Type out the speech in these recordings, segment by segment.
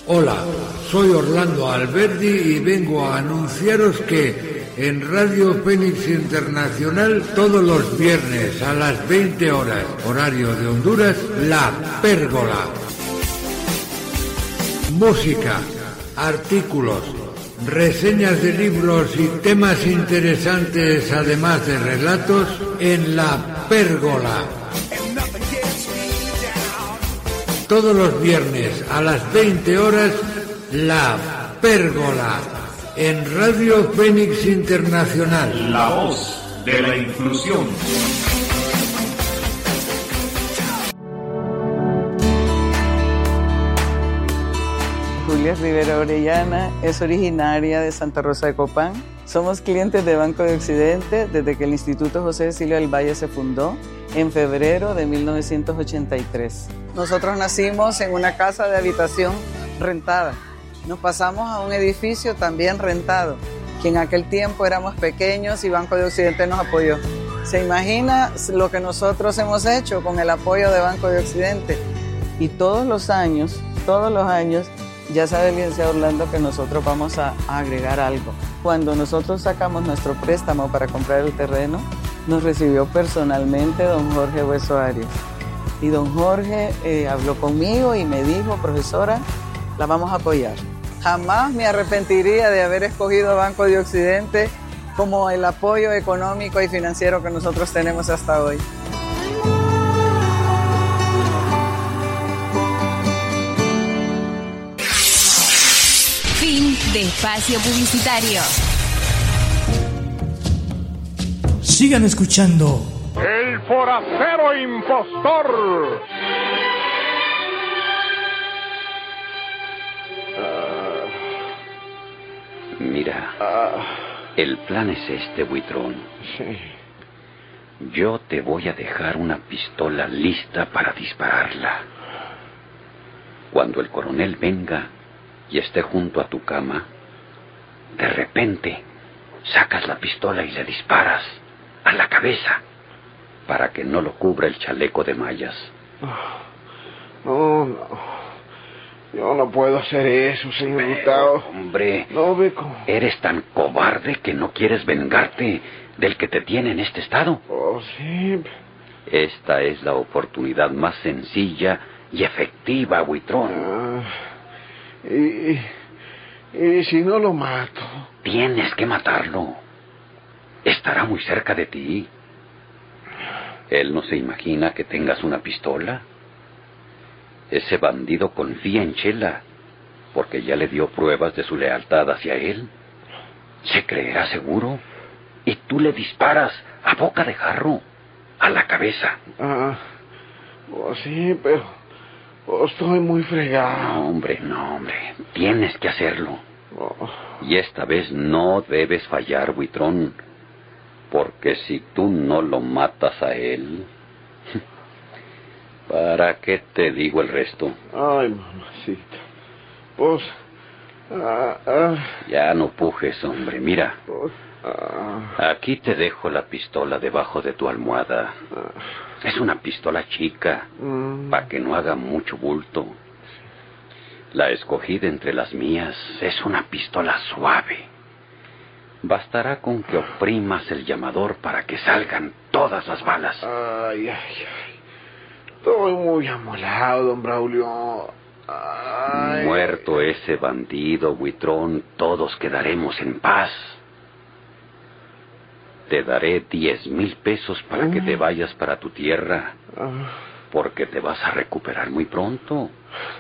Hola, soy Orlando Alberdi y vengo a anunciaros que en Radio Fénix Internacional todos los viernes a las 20 horas, horario de Honduras, La Pérgola. Música, artículos, reseñas de libros y temas interesantes, además de relatos, en La Pérgola. Todos los viernes a las 20 horas, La Pérgola, en Radio Fénix Internacional. La voz de la inclusión. Julia Rivera Orellana es originaria de Santa Rosa de Copán. Somos clientes de Banco de Occidente desde que el Instituto José Cecilio del Valle se fundó en febrero de 1983. Nosotros nacimos en una casa de habitación rentada. Nos pasamos a un edificio también rentado, que en aquel tiempo éramos pequeños y Banco de Occidente nos apoyó. ¿Se imagina lo que nosotros hemos hecho con el apoyo de Banco de Occidente? Y todos los años, ya sabe el licenciado Orlando que nosotros vamos a agregar algo. Cuando nosotros sacamos nuestro préstamo para comprar el terreno, nos recibió personalmente don Jorge Hueso Arias. Y don Jorge habló conmigo y me dijo, profesora, la vamos a apoyar. Jamás me arrepentiría de haber escogido Banco de Occidente como el apoyo económico y financiero que nosotros tenemos hasta hoy. Fin de espacio publicitario. Sigan escuchando El Forastero Impostor. Mira, el plan es este, Buitrón. Sí. Yo te voy a dejar una pistola lista para dispararla. Cuando el coronel venga y esté junto a tu cama, de repente sacas la pistola y le disparas a la cabeza para que no lo cubra el chaleco de mallas. No. Yo no puedo hacer eso, señor Hurtado. Hombre, No ve cómo. eres tan cobarde que no quieres vengarte del que te tiene en este estado. Oh, sí. Esta es la oportunidad más sencilla y efectiva, Buitrón. ¿Y si no lo mato? Tienes que matarlo. Estará muy cerca de ti. Él no se imagina que tengas una pistola. Ese bandido confía en Chela, porque ya le dio pruebas de su lealtad hacia él. Se creerá seguro, y tú le disparas a boca de jarro, a la cabeza. Sí, pero estoy muy fregado. No, hombre, tienes que hacerlo. Y esta vez no debes fallar, Buitrón, porque si tú no lo matas a él, ¿para qué te digo el resto? Ay, mamacita. Pues... Ya no pujes, hombre. Mira, aquí te dejo la pistola debajo de tu almohada. Es una pistola chica, para que no haga mucho bulto. La escogí de entre las mías. Es una pistola suave. Bastará con que oprimas el llamador para que salgan todas las balas. Ay. Estoy muy amolado, don Braulio. Ay. Muerto ese bandido, Buitrón, todos quedaremos en paz. Te daré 10,000 pesos para que te vayas para tu tierra, porque te vas a recuperar muy pronto.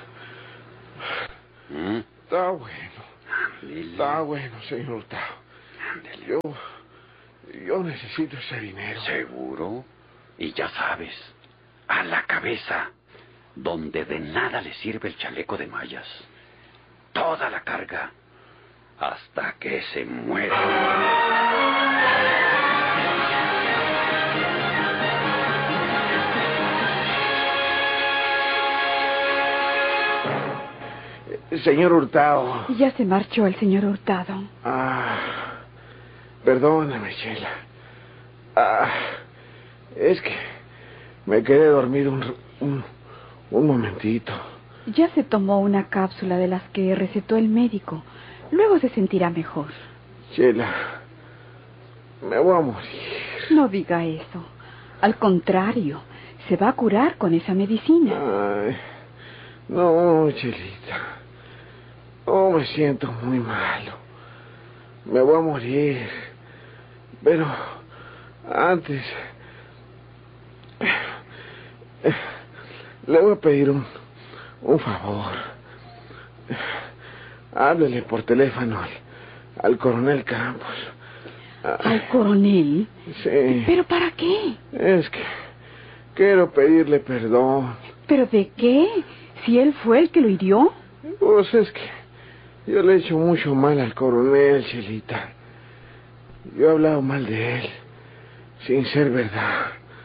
Está bueno. Ándele. Está bueno, señor Hurtado. Ándele. Yo necesito ese dinero. ¿Seguro? Y ya sabes, a la cabeza, donde de nada le sirve el chaleco de mallas. Toda la carga, hasta que se muera. Señor Hurtado. Ya se marchó el señor Hurtado. Perdóname, Chela. Es que me quedé dormido un momentito. Ya se tomó una cápsula de las que recetó el médico. Luego se sentirá mejor. Chela, me voy a morir. No diga eso. Al contrario, se va a curar con esa medicina. Ay, no, Chelita. No, me siento muy malo. Me voy a morir. Pero antes le voy a pedir un favor. Háblele por teléfono al coronel Campos. ¿Al coronel? Sí. ¿Pero para qué? Es que quiero pedirle perdón. ¿Pero de qué? ¿Si él fue el que lo hirió? Pues es que yo le he hecho mucho mal al coronel, Chelita. Yo he hablado mal de él, sin ser verdad.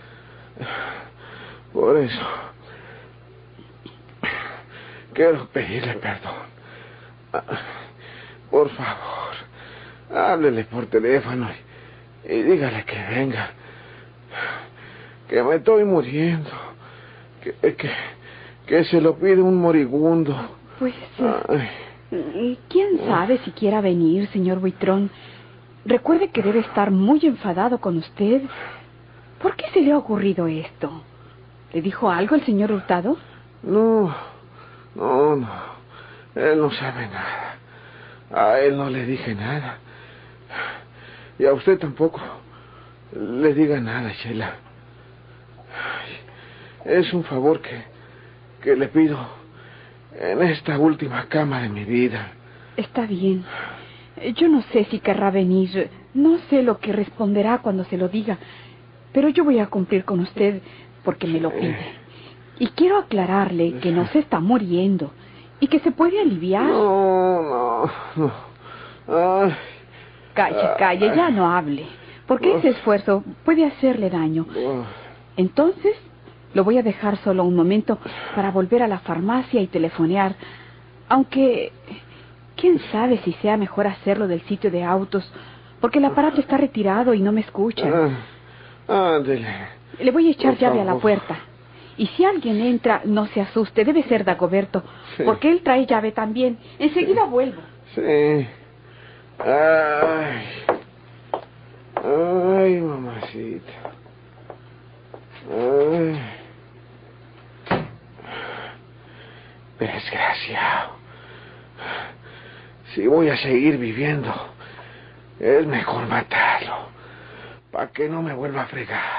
Por eso quiero pedirle perdón. Por favor, háblele por teléfono y dígale que venga. Que me estoy muriendo. Que se lo pide un moribundo. Pues, ¿quién sabe si quiera venir, señor Buitrón? Recuerde que debe estar muy enfadado con usted. ¿Por qué se le ha ocurrido esto? ¿Le dijo algo el señor Hurtado? No. Él no sabe nada. A él no le dije nada. Y a usted tampoco le diga nada, Chela. Es un favor que le pido en esta última cama de mi vida. Está bien. Yo no sé si querrá venir. No sé lo que responderá cuando se lo diga. Pero yo voy a cumplir con usted porque me lo pide. Y quiero aclararle que no se está muriendo y que se puede aliviar. No. Ay. Calle, ya no hable. Porque ese esfuerzo puede hacerle daño. Entonces, lo voy a dejar solo un momento para volver a la farmacia y telefonear. Aunque, quién sabe si sea mejor hacerlo del sitio de autos, porque el aparato está retirado y no me escucha. Ándele. Le voy a echar Por llave a la favor. puerta. Y si alguien entra, no se asuste, debe ser Dagoberto, Sí. porque él trae llave también. Enseguida vuelvo. Sí. Ay, mamacita. Ay. Desgraciado. Si voy a seguir viviendo, es mejor matarlo, para que no me vuelva a fregar.